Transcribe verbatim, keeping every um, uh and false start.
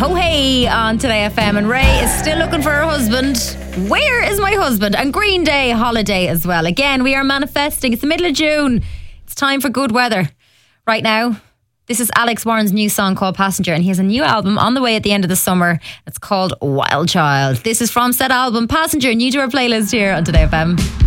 Ho Hey on Today F M, and Ray is still looking for her husband. Where is my husband? And Green Day Holiday as well. Again, we are manifesting. It's the middle of June. It's time for good weather. Right now, this is Alex Warren's new song called Passenger, and he has a new album on the way at the end of the summer. It's called Wild Child. This is from said album, Passenger, new to our playlist here on Today F M.